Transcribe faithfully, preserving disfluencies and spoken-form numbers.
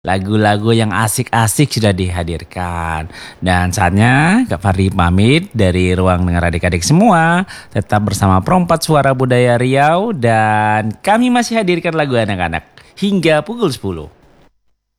Lagu-lagu yang asik-asik sudah dihadirkan. Dan saatnya Kak Fahri pamit dari Ruang Dengar Adik-adik semua. Tetap bersama Perompat Suara Budaya Riau. Dan kami masih hadirkan lagu anak-anak hingga pukul sepuluh.